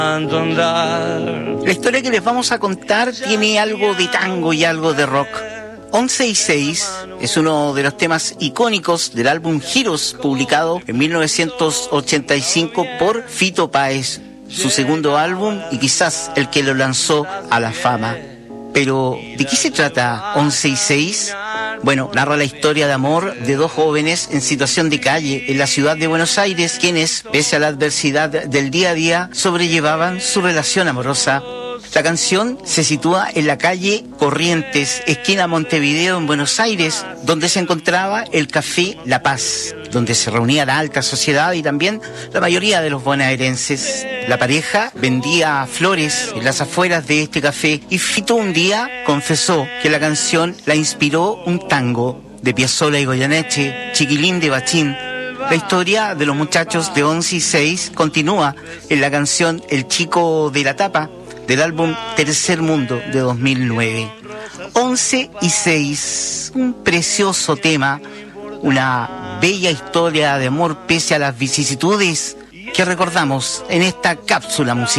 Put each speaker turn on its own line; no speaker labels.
La historia que les vamos a contar tiene algo de tango y algo de rock. 11 y 6 es uno de los temas icónicos del álbum Giros, publicado en 1985 por Fito Páez, su segundo álbum y quizás el que lo lanzó a la fama. Pero, ¿de qué se trata 11 y 6? Bueno, narra la historia de amor de dos jóvenes en situación de calle en la ciudad de Buenos Aires, quienes, pese a la adversidad del día a día, sobrellevaban su relación amorosa. La canción se sitúa en la calle Corrientes, esquina Montevideo, en Buenos Aires, donde se encontraba el Café La Paz, donde se reunía la alta sociedad y también la mayoría de los bonaerenses. La pareja vendía flores en las afueras de este café y Fito un día confesó que la canción la inspiró un tango de Piazzolla y Goyeneche, Chiquilín de Bachín. La historia de los muchachos de 11 y 6 continúa en la canción El Chico de la Tapa, del álbum Tercer Mundo de 2009. 11 y 6, un precioso tema, una bella historia de amor pese a las vicisitudes que recordamos en esta cápsula musical.